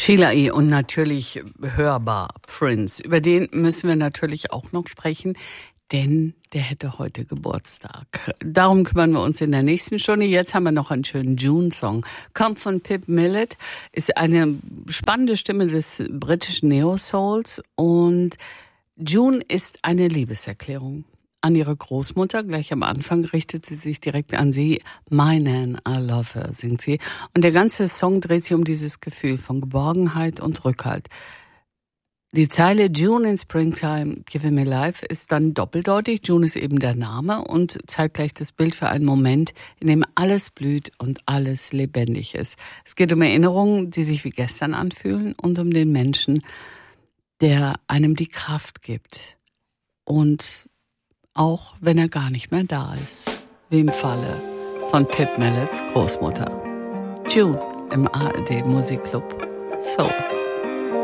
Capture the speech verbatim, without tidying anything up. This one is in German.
Sheila E. und natürlich hörbar Prince. Über den müssen wir natürlich auch noch sprechen, denn der hätte heute Geburtstag. Darum kümmern wir uns in der nächsten Stunde. Jetzt haben wir noch einen schönen June-Song. Kommt von Pip Millett, ist eine spannende Stimme des britischen Neo-Souls und June ist eine Liebeserklärung an ihre Großmutter. Gleich am Anfang richtet sie sich direkt an sie. My Nan, I love her, singt sie. Und der ganze Song dreht sich um dieses Gefühl von Geborgenheit und Rückhalt. Die Zeile June in Springtime, Giving Me Life ist dann doppeldeutig. June ist eben der Name und zeigt gleich das Bild für einen Moment, in dem alles blüht und alles lebendig ist. Es geht um Erinnerungen, die sich wie gestern anfühlen und um den Menschen, der einem die Kraft gibt. Und auch wenn er gar nicht mehr da ist, wie im Falle von Pip Milletts Großmutter. June im A R D Musikclub Soul.